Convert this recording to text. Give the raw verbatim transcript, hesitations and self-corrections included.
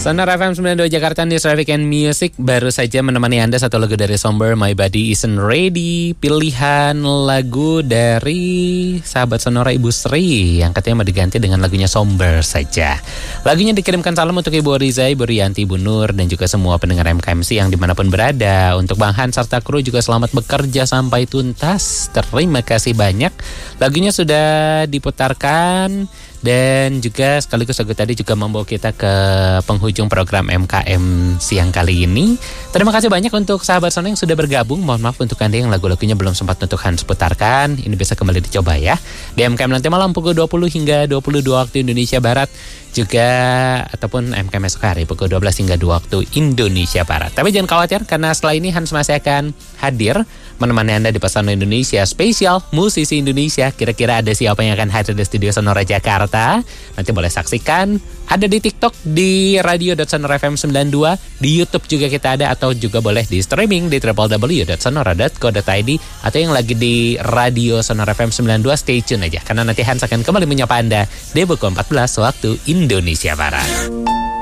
Sonora F M sembilan puluh dua Jakarta News Traffic and Music baru saja menemani Anda satu lagu dari Somber, My Body Isn't Ready. Pilihan lagu dari sahabat Sonora Ibu Sri yang katanya mau diganti dengan lagunya Somber saja. Lagunya dikirimkan salam untuk Ibu Riza, Ibu Rianti, Ibu Nur dan juga semua pendengar M K M C yang dimanapun berada. Untuk Bang Han serta kru juga selamat bekerja sampai tuntas. Terima kasih banyak. Lagunya sudah diputarkan. Dan juga sekaligus lagu tadi juga membawa kita ke penghujung program M K M siang kali ini. Terima kasih banyak untuk sahabat Sonora yang sudah bergabung. Mohon maaf untuk Anda yang lagu-lagunya belum sempat untuk Hans putarkan. Ini bisa kembali dicoba ya. Di M K M nanti malam pukul dua puluh hingga dua puluh dua waktu Indonesia Barat. Juga ataupun M K M esok hari pukul dua belas hingga dua waktu Indonesia Barat. Tapi jangan khawatir karena setelah ini Hans masih akan hadir menemani Anda di Pesona Indonesia Spesial Musisi Indonesia. Kira-kira ada siapa yang akan hadir di studio Sonora Jakarta? Nanti boleh saksikan. Ada di TikTok di radio dot sonora f m sembilan dua. Di YouTube juga kita ada. Atau juga boleh di streaming di w w w dot sonora dot co dot i d. Atau yang lagi di radio Sonora F M sembilan puluh dua, stay tune aja. Karena nanti Hans akan kembali menyapa Anda di pukul empat belas waktu Indonesia Barat.